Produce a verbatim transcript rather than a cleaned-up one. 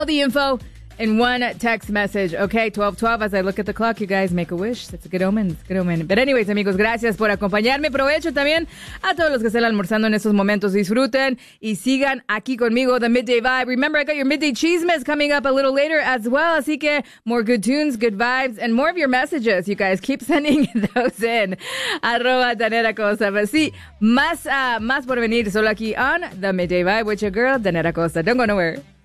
the info in one text message. Okay, twelve twelve. As I look at the clock, you guys make a wish. That's a good omen. That's a good omen. But anyways, amigos, gracias por acompañarme. Provecho también a todos los que estén almorzando en estos momentos. Disfruten y sigan aquí conmigo, The Midday Vibe. Remember, I got your Midday Chismes coming up a little later as well. Así que more good tunes, good vibes, and more of your messages. You guys keep sending those in. Arroba Danera Costa. But sí, más, uh, más por venir solo aquí on The Midday Vibe with your girl, Danera Costa. Don't go nowhere.